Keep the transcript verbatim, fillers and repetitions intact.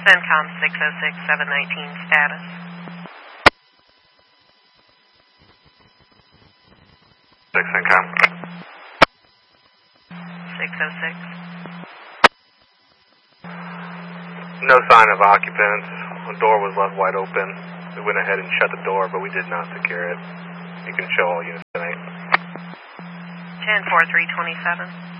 CENTCOM six oh six, seven nineteen status. six CENTCOM. six oh six. No sign of occupants. The door was left wide open. We went ahead and shut the door, but we did not secure it. You can show all units tonight. ten four three twenty-seven.